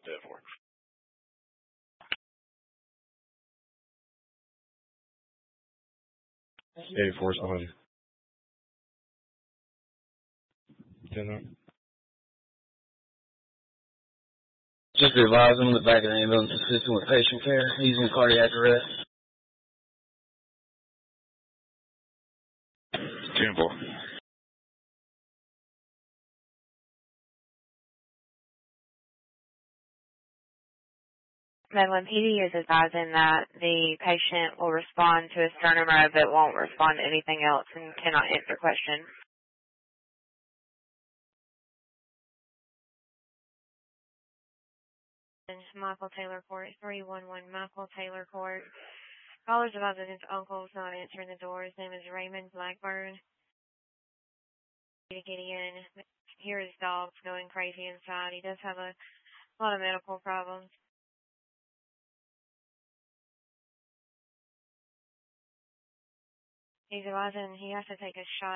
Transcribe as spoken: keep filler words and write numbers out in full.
ten four. eighty-four is behind you. ten nine. Just advise him in the back of the ambulance assisting with patient care. He's in cardiac arrest. ten four. Midland P D is advising that the patient will respond to a sternum but won't respond to anything else and cannot answer questions. Michael Taylor Court, three one one Michael Taylor Court. Caller's advising his uncle's not answering the door. His name is Raymond Blackburn. To get in, hear his dog's going crazy inside. He does have a lot of medical problems. He's advising he has to take a shot.